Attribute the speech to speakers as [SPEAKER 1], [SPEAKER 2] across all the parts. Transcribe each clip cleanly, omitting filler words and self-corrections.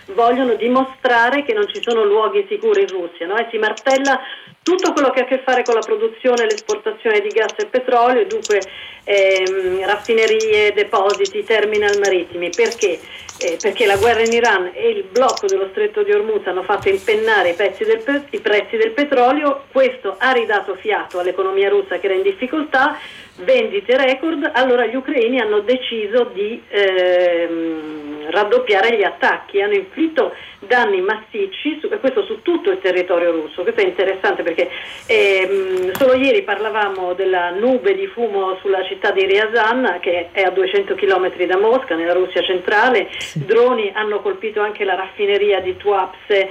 [SPEAKER 1] vogliono dimostrare che non ci sono luoghi sicuri in Russia, no? E si martella tutto quello che ha a che fare con la produzione e l'esportazione di gas e petrolio, e dunque raffinerie, depositi, terminal marittimi. Perché? Perché la guerra in Iran e il blocco dello stretto di Hormuz hanno fatto impennare i prezzi del petrolio. Questo ha ridato fiato all'economia russa, che era in difficoltà, vendite record. Allora gli ucraini hanno deciso di raddoppiare gli attacchi, hanno inflitto danni massicci, questo su tutto il territorio russo. Questo è interessante perché solo ieri parlavamo della nube di fumo sulla città di Ryazan, che è a 200 km da Mosca, nella Russia centrale. Droni hanno colpito anche la raffineria di Tuapse,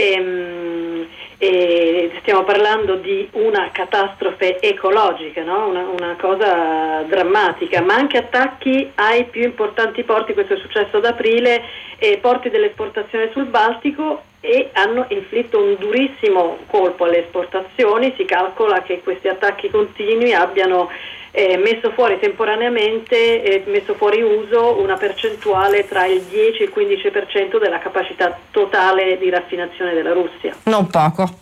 [SPEAKER 1] e stiamo parlando di una catastrofe ecologica, no? Una cosa drammatica, ma anche attacchi ai più importanti porti. Questo è successo ad aprile, porti dell'esportazione sul Baltico, e hanno inflitto un durissimo colpo alle esportazioni. Si calcola che questi attacchi continui abbiano messo fuori temporaneamente, messo fuori uso una percentuale tra il 10 e il 15% della capacità totale di raffinazione della Russia.
[SPEAKER 2] Non poco.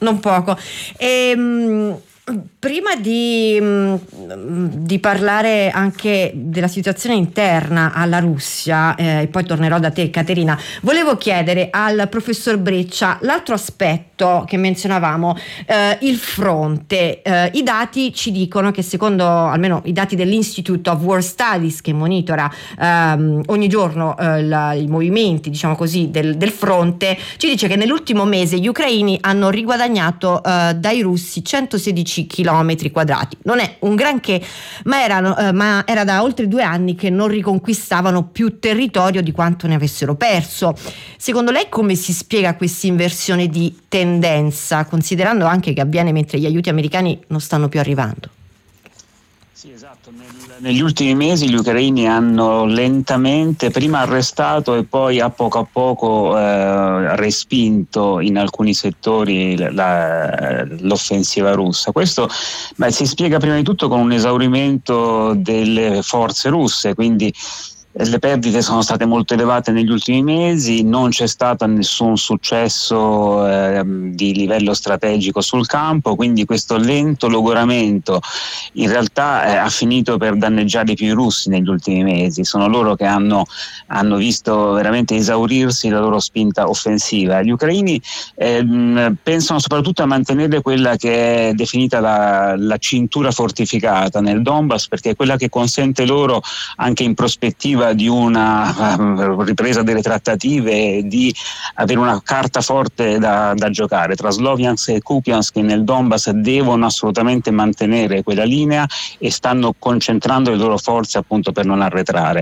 [SPEAKER 2] Prima di parlare anche della situazione interna alla Russia, e poi tornerò da te, Caterina, volevo chiedere al professor Breccia l'altro aspetto che menzionavamo, il fronte. I dati ci dicono che, secondo almeno i dati dell'Institute of War Studies, che monitora ogni giorno i movimenti, diciamo così, del fronte, ci dice che nell'ultimo mese gli ucraini hanno riguadagnato dai russi 116 chilometri quadrati. Non è un granché, ma era da oltre 2 anni che non riconquistavano più territorio di quanto ne avessero perso. Secondo lei come si spiega questa inversione di tendenza, considerando anche che avviene mentre gli aiuti americani non stanno più arrivando?
[SPEAKER 3] Sì, esatto. Negli ultimi mesi gli ucraini hanno lentamente prima arrestato e poi a poco respinto in alcuni settori l'offensiva russa. Questo si spiega prima di tutto con un esaurimento delle forze russe, quindi le perdite sono state molto elevate negli ultimi mesi, non c'è stato nessun successo di livello strategico sul campo, quindi questo lento logoramento in realtà ha finito per danneggiare più i russi negli ultimi mesi. Sono loro che hanno visto veramente esaurirsi la loro spinta offensiva. Gli ucraini pensano soprattutto a mantenere quella che è definita la cintura fortificata nel Donbass, perché è quella che consente loro, anche in prospettiva di una ripresa delle trattative, di avere una carta forte da giocare. Tra Sloviansk e Kupiansk nel Donbass devono assolutamente mantenere quella linea e stanno concentrando le loro forze appunto per non arretrare.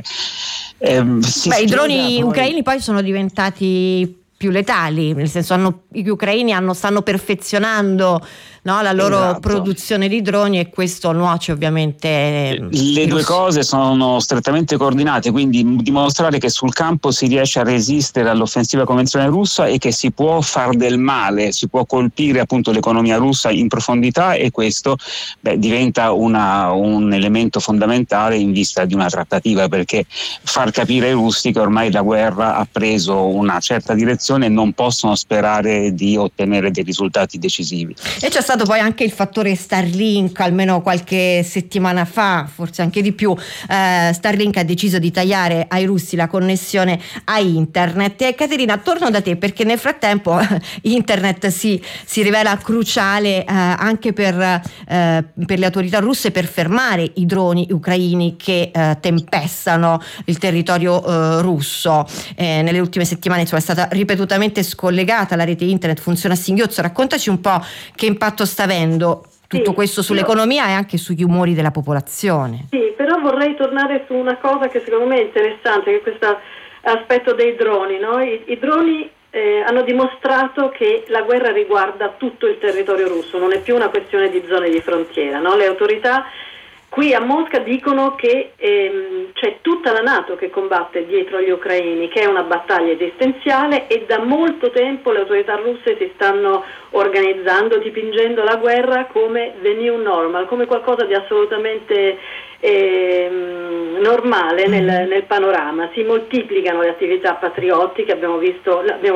[SPEAKER 2] I droni ucraini poi sono diventati più letali, nel senso gli ucraini stanno perfezionando, no, la loro produzione di droni, e questo nuoce ovviamente.
[SPEAKER 3] Le due cose sono strettamente coordinate, quindi dimostrare che sul campo si riesce a resistere all'offensiva convenzionale russa e che si può far del male, si può colpire appunto l'economia russa in profondità, e questo diventa un elemento fondamentale in vista di una trattativa, perché far capire ai russi che ormai la guerra ha preso una certa direzione e non possono sperare di ottenere dei risultati decisivi.
[SPEAKER 2] E c'è stato poi anche il fattore Starlink. Almeno qualche settimana fa, forse anche di più, Starlink ha deciso di tagliare ai russi la connessione a internet. E Caterina, torno da te, perché nel frattempo internet si rivela cruciale anche per le autorità russe, per fermare i droni ucraini che tempestano il territorio russo. Nelle ultime settimane è stata ripetutamente scollegata la rete internet, funziona a singhiozzo. Raccontaci un po' che impatto sta avendo tutto questo sull'economia e anche sugli umori della popolazione.
[SPEAKER 1] Sì, però vorrei tornare su una cosa che secondo me è interessante, che è questo aspetto dei droni, no? I droni hanno dimostrato che la guerra riguarda tutto il territorio russo, non è più una questione di zone di frontiera, no? Le autorità qui a Mosca dicono che c'è tutta la NATO che combatte dietro gli ucraini, che è una battaglia esistenziale, e da molto tempo le autorità russe si stanno organizzando, dipingendo la guerra come the new normal, come qualcosa di assolutamente normale nel panorama. Si moltiplicano le attività patriottiche, abbiamo